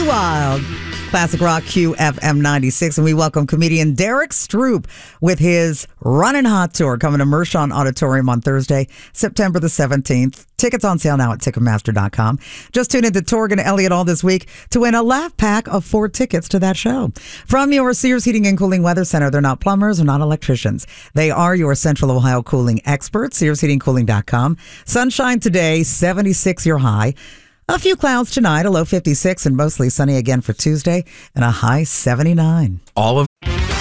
Wild. Classic Rock QFM 96, and we welcome comedian Derek Stroop with his Runnin' Hot Tour coming to Mershon Auditorium on Thursday, September the 17th. Tickets on sale now at Ticketmaster.com. Just tune into Torg and Elliott all this week to win a laugh pack of 4 tickets to that show. From your Sears Heating and Cooling Weather Center, they're not plumbers or not electricians. They are your Central Ohio cooling experts, SearsHeatingCooling.com. Sunshine today, 76 your high. A few clouds tonight, a low 56, and mostly sunny again for Tuesday, and a high 79. All of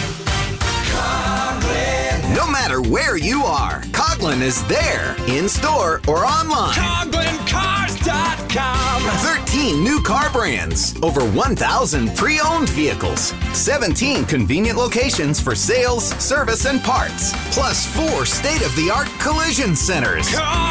No matter where you are, Coghlan is there, in-store or online. CoglanCars.com. 13 new car brands, over 1,000 pre-owned vehicles, 17 convenient locations for sales, service, and parts, plus 4 state-of-the-art collision centers.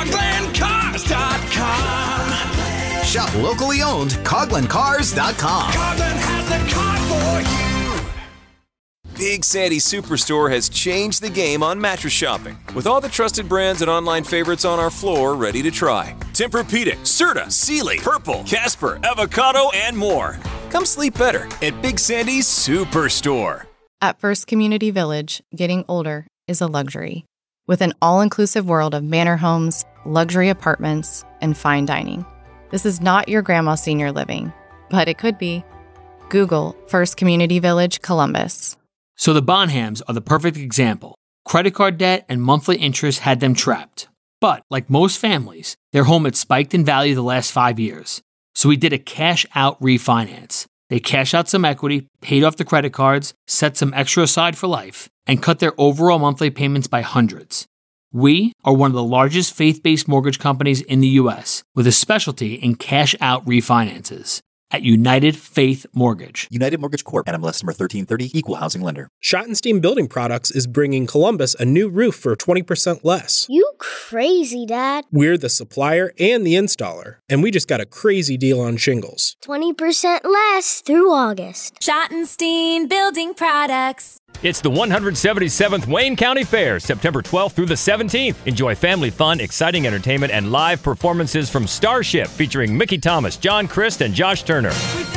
CoglanCars.com. Shop locally owned, CoglanCars.com. Coghlan has the car for you. Big Sandy Superstore has changed the game on mattress shopping, with all the trusted brands and online favorites on our floor ready to try. Tempur-Pedic, Serta, Sealy, Purple, Casper, Avocado, and more. Come sleep better at Big Sandy's Superstore. At First Community Village, getting older is a luxury. With an all-inclusive world of manor homes, luxury apartments, and fine dining. This is not your grandma's senior living, but it could be. Google First Community Village, Columbus. So the Bonhams are the perfect example. Credit card debt and monthly interest had them trapped. But, like most families, their home had spiked in value the last 5 years. So we did a cash-out refinance. They cashed out some equity, paid off the credit cards, set some extra aside for life, and cut their overall monthly payments by hundreds. We are one of the largest faith-based mortgage companies in the U.S. with a specialty in cash-out refinances at United Faith Mortgage. United Mortgage Corp. NMLS number 1330, Equal Housing Lender. Schottenstein Building Products is bringing Columbus a new roof for 20% less. You crazy, Dad. We're the supplier and the installer, and we just got a crazy deal on shingles. 20% less through August. Schottenstein Building Products. It's the 177th Wayne County Fair, September 12th through the 17th. Enjoy family fun, exciting entertainment, and live performances from Starship featuring Mickey Thomas, John Christ, and Josh Turner.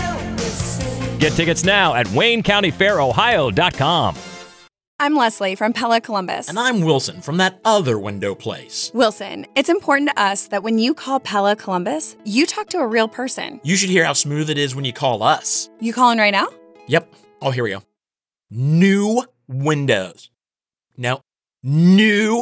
Get tickets now at WayneCountyFairOhio.com. I'm Leslie from Pella Columbus. And I'm Wilson from that other window place. Wilson, it's important to us that when you call Pella Columbus, you talk to a real person. You should hear how smooth it is when you call us. You calling right now? Yep. Oh, here we go. New windows. No. New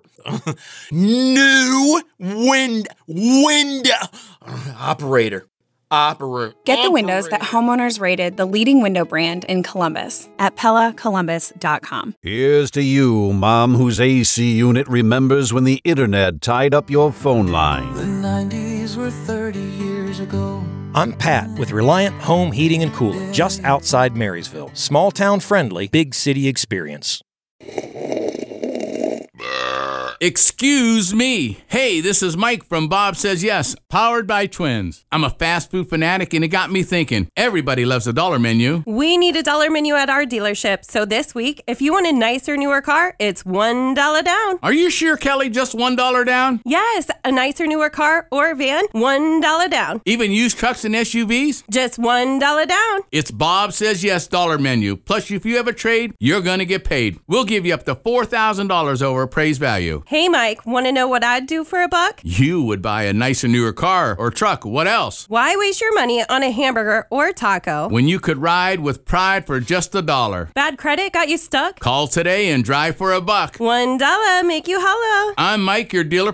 window. Operator. Get the windows that homeowners rated the leading window brand in Columbus at PellaColumbus.com. Here's to you, Mom, whose AC unit remembers when the internet tied up your phone line. The 90s were 30 years ago. I'm Pat with Reliant Home Heating and Cooling, just outside Marysville. Small town friendly, big city experience. Excuse me. Hey, this is Mike from Bob Says Yes, powered by Twins. I'm a fast food fanatic, and it got me thinking. Everybody loves a dollar menu. We need a dollar menu at our dealership. So this week, if you want a nicer, newer car, it's $1 down. Are you sure, Kelly? Just $1 down? Yes, a nicer, newer car or van, $1 down. Even used trucks and SUVs? Just $1 down. It's Bob Says Yes dollar menu. Plus, if you have a trade, you're going to get paid. We'll give you up to $4,000 over appraised value. Hey, Mike, want to know what I'd do for $1? You would buy a nicer, newer car or truck. What else? Why waste your money on a hamburger or taco when you could ride with pride for just $1? Bad credit got you stuck? Call today and drive for $1. $1 make you hollow. I'm Mike, your dealer